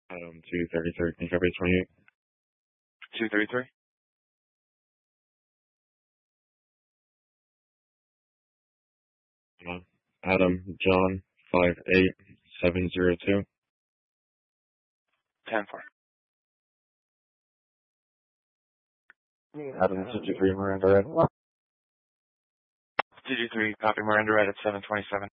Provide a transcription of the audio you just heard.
Adam 233. Can you copy 28? 233? Adam John 58702. 10-4. Adam 53 Miranda Red. 223, copy Miranda Red at 727.